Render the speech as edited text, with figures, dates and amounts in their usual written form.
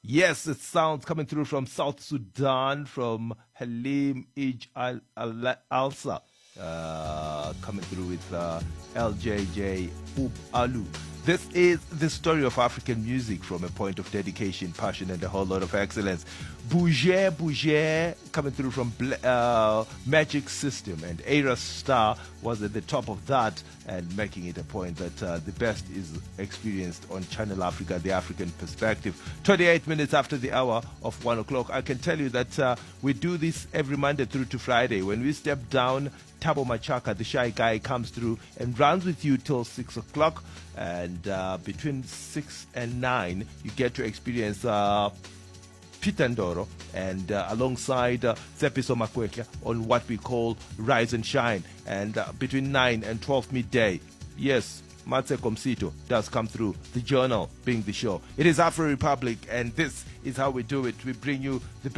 Yes, it sounds coming through from South Sudan, from Halim Alsa, coming through with LJJ Ub Alu. This is the story of African music from a point of dedication, passion, and a whole lot of excellence. Bouger Bouger coming through from Magic System, and Era Star was at the top of that, and making it a point that the best is experienced on Channel Africa, the African perspective. 28 minutes after the hour of 1 o'clock. I can tell you that we do this every Monday through to Friday. When we step down, Tabo Machaka, the shy guy, comes through and runs with you till 6 o'clock. And between 6 and 9, you get to experience Peter Ndoro and alongside Tsepiso Makwekya on what we call Rise and Shine. And between 9 and 12 midday, yes, Matse Komsito does come through, the journal being the show. It is Afro Republic, and this is how we do it. We bring you the best